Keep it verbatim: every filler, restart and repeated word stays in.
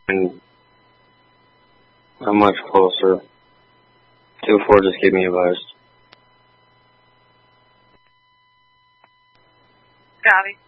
and I'm much closer. two four, just keep me advised. Copy.